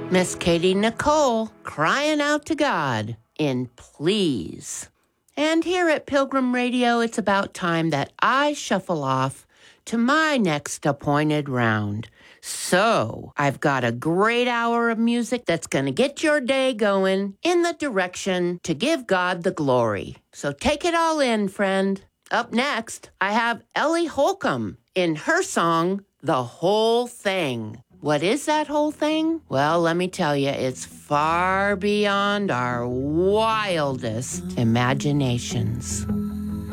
Miss Katie Nicole crying out to God in Please. And here at Pilgrim Radio, it's about time that I shuffle off to my next appointed round. So, I've got a great hour of music that's going to get your day going in the direction to give God the glory. So take it all in, friend. Up next, I have Ellie Holcomb in her song, The Whole Thing. What is that whole thing? Well, let me tell you, it's far beyond our wildest imaginations.